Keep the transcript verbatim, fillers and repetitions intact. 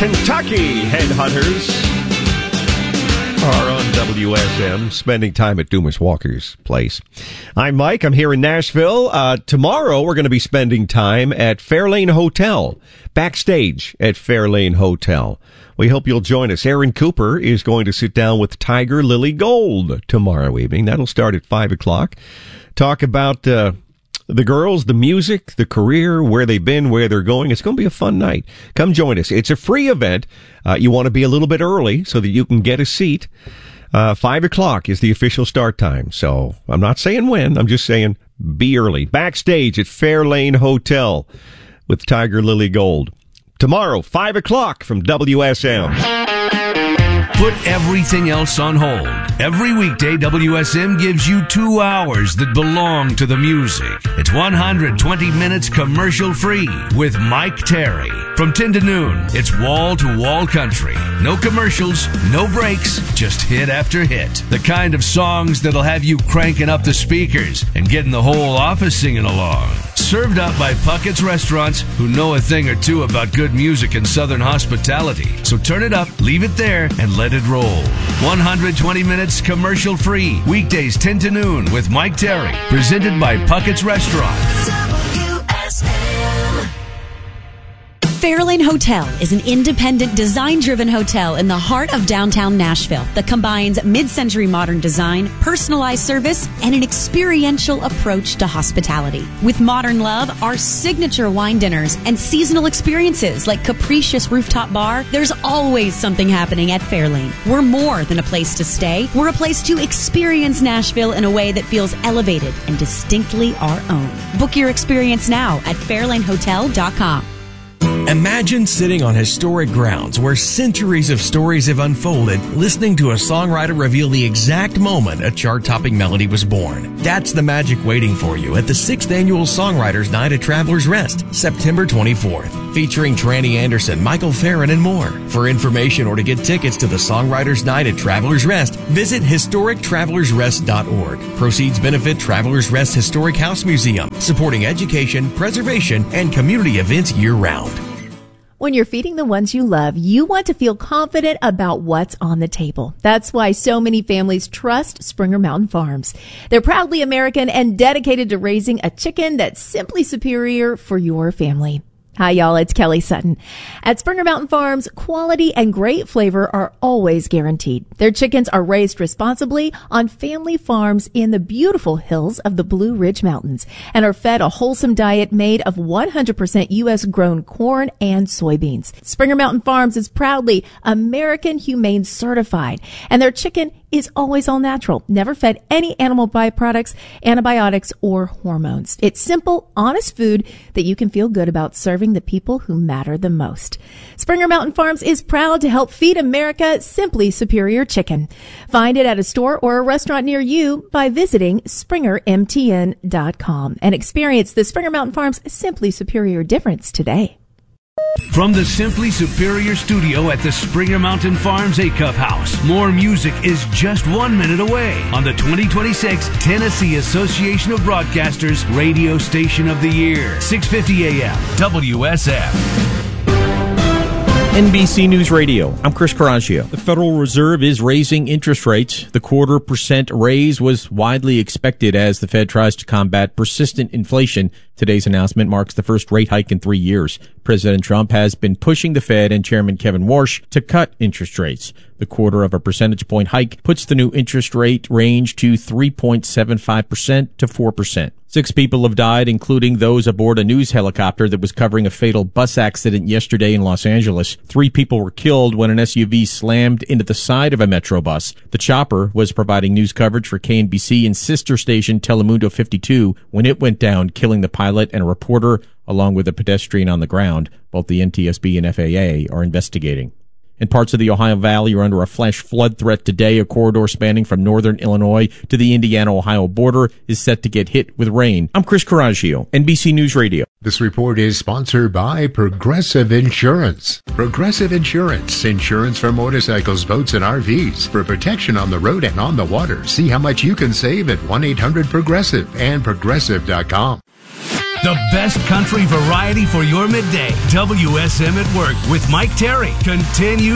Kentucky Headhunters are on W S M, spending time at Dumas Walker's place. I'm Mike. I'm here in Nashville. Uh, tomorrow, we're going to be spending time at Fairlane Hotel, backstage at Fairlane Hotel. We hope you'll join us. Aaron Cooper is going to sit down with Tiger Lily Gold tomorrow evening. That'll start at five o'clock. Talk about uh, the girls, the music, the career, where they've been, where they're going. It's going to be a fun night. Come join us. It's a free event. Uh, you want to be a little bit early so that you can get a seat. Uh, five o'clock is the official start time. So I'm not saying when. I'm just saying be early. Backstage at Fairlane Hotel with Tiger Lily Gold. Tomorrow, five o'clock from W S M. Put everything else on hold. Every weekday, W S M gives you two hours that belong to the music. It's one hundred twenty minutes commercial-free with Mike Terry. From ten to noon, it's wall-to-wall country. No commercials, no breaks, just hit after hit. The kind of songs that'll have you cranking up the speakers and getting the whole office singing along. Served up by Puckett's Restaurants, who know a thing or two about good music and Southern hospitality. So turn it up, leave it there, and let it roll. one hundred twenty minutes commercial-free. Weekdays ten to noon with Mike Terry. Presented by Puckett's Restaurants. W S M. Fairlane Hotel is an independent, design-driven hotel in the heart of downtown Nashville that combines mid-century modern design, personalized service, and an experiential approach to hospitality. With modern love, our signature wine dinners, and seasonal experiences like Capricious Rooftop Bar, there's always something happening at Fairlane. We're more than a place to stay. We're a place to experience Nashville in a way that feels elevated and distinctly our own. Book your experience now at fairlane hotel dot com. Imagine sitting on historic grounds where centuries of stories have unfolded, listening to a songwriter reveal the exact moment a chart-topping melody was born. That's the magic waiting for you at the sixth Annual Songwriters Night at Travelers Rest, September twenty-fourth, featuring Tranny Anderson, Michael Farron, and more. For information or to get tickets to the Songwriters Night at Travelers Rest, visit historic travelers rest dot org. Proceeds benefit Travelers Rest Historic House Museum, supporting education, preservation, and community events year-round. When you're feeding the ones you love, you want to feel confident about what's on the table. That's why so many families trust Springer Mountain Farms. They're proudly American and dedicated to raising a chicken that's simply superior for your family. Hi, y'all. It's Kelly Sutton. At Springer Mountain Farms, quality and great flavor are always guaranteed. Their chickens are raised responsibly on family farms in the beautiful hills of the Blue Ridge Mountains and are fed a wholesome diet made of one hundred percent U S grown corn and soybeans. Springer Mountain Farms is proudly American Humane certified, and their chicken is always all natural, never fed any animal byproducts, antibiotics, or hormones. It's simple, honest food that you can feel good about serving the people who matter the most. Springer Mountain Farms is proud to help feed America simply superior chicken. Find it at a store or a restaurant near you by visiting springer m t n dot com and experience the Springer Mountain Farms simply superior difference today. From the Simply Superior studio at the Springer Mountain Farms Acuff House, more music is just one minute away on the twenty twenty-six Tennessee Association of Broadcasters Radio Station of the Year, six fifty A M, W S M. N B C News Radio, I'm Chris Caraccio. The Federal Reserve is raising interest rates. The quarter percent raise was widely expected as the Fed tries to combat persistent inflation. Today's announcement marks the first rate hike in three years. President Trump has been pushing the Fed and Chairman Kevin Warsh to cut interest rates. The quarter of a percentage point hike puts the new interest rate range to three point seven five percent to four percent. Six people have died, including those aboard a news helicopter that was covering a fatal bus accident yesterday in Los Angeles. Three people were killed when an S U V slammed into the side of a Metro bus. The chopper was providing news coverage for K N B C and sister station Telemundo fifty-two when it went down, killing the pilot and a reporter, along with a pedestrian on the ground. Both the N T S B and F A A are investigating. And parts of the Ohio Valley are under a flash flood threat today. A corridor spanning from northern Illinois to the Indiana-Ohio border is set to get hit with rain. I'm Chris Caraccio, N B C News Radio. This report is sponsored by Progressive Insurance. Progressive Insurance. Insurance for motorcycles, boats, and R Vs. For protection on the road and on the water. See how much you can save at one eight hundred progressive and progressive dot com. The best country variety for your midday. W S M at Work with Mike Terry continues